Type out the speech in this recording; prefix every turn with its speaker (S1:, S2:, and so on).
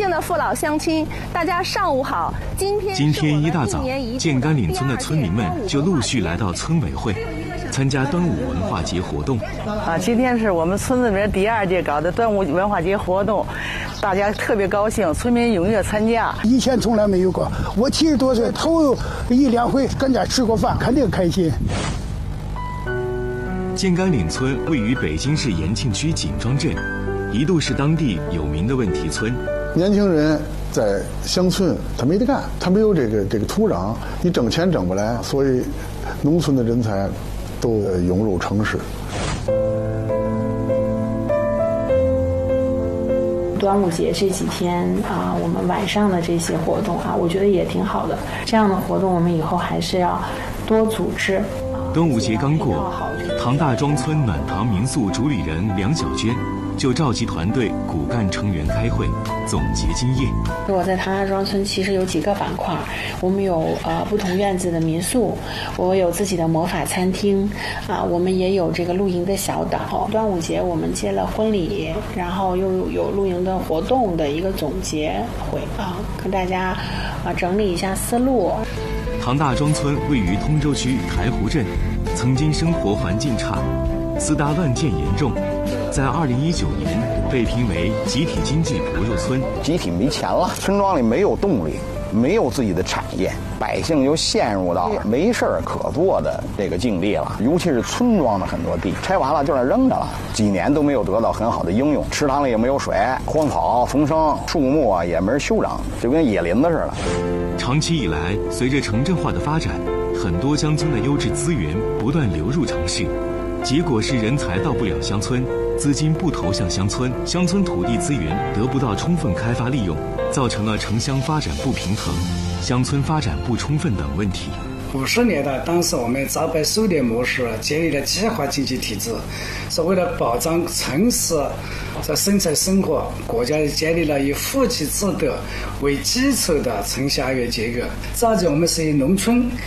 S1: 敬的父老乡亲，大家上午好。今天
S2: 一大早，建甘岭村的村民们就陆续来到村委会，参加端午文化节活动。
S3: 今天是我们村子里面第2届搞的端午文化节活动，大家特别高兴，村民踊跃参加。
S4: 以前从来没有过，我70多岁头1、2回跟家吃过饭，肯定开心。
S2: 建甘岭村位于北京市延庆区锦庄镇，一度是当地有名的问题村。
S5: 年轻人在乡村他没得干，他没有这个土壤，你挣钱挣不来，所以农村的人才都涌入城市。
S6: 端午节这几天我们晚上的这些活动我觉得也挺好的。这样的活动我们以后还是要多组织。
S2: 端午节刚过，唐大庄村暖堂民宿主理人梁小娟就召集团队骨干成员开会，总结经验。
S6: 我在唐大庄村其实有几个板块，我们有不同院子的民宿，我有自己的魔法餐厅我们也有这个露营的小岛。端午节我们接了婚礼，然后又有露营的活动的一个总结会跟大家整理一下思路。
S2: 唐大庄村位于通州区台湖镇，曾经生活环境差，私搭乱建严重，在2019年被评为集体经济薄弱村。
S7: 集体没钱了，村庄里没有动力，没有自己的产业，百姓就陷入到没事儿可做的这个境地了。尤其是村庄的很多地拆完了就那扔着了，几年都没有得到很好的应用，池塘里也没有水，荒草丛生，树木也没人修整，就跟野林子似的。
S2: 长期以来，随着城镇化的发展，很多乡村的优质资源不断流入城市，结果是人才到不了乡村，资金不投向乡村，乡村土地资源得不到充分开发利用，造成了城乡发展不平衡、乡村发展不充分等问题。
S8: 50年代，当时我们照本守典模式建立了计划经济体制，是为了保障城市在生产生活，国家建立了以富瘠之德为基础的城乡约结构。早期我们是以农村